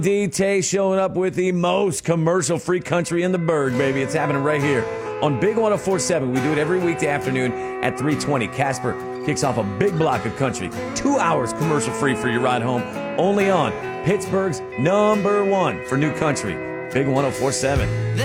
D-Tay showing up with the most commercial-free country in the burg, baby. It's happening right here on Big 104.7. We do it every weekday afternoon at 3:20. Casper kicks off a big block of country. 2 hours commercial-free for your ride home. Only on Pittsburgh's #1 for new country, Big 104.7.